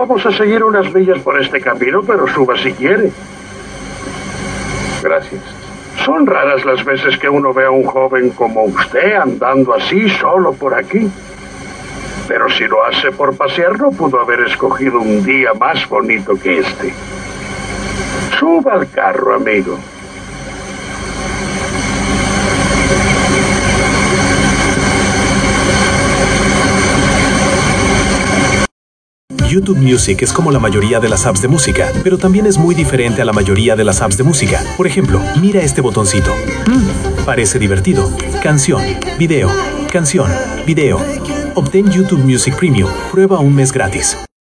vamos a seguir unas millas por este camino, pero suba si quiere. Gracias. Son raras las veces que uno ve a un joven como usted andando así solo por aquí. Pero si lo hace por pasear, no pudo haber escogido un día más bonito que este. Suba al carro, amigo. YouTube Music es como la mayoría de las apps de música, pero también es muy diferente a la mayoría de las apps de música. Por ejemplo, mira este botoncito. Parece divertido. Canción, video, canción, video. Obtén YouTube Music Premium. Prueba un mes gratis.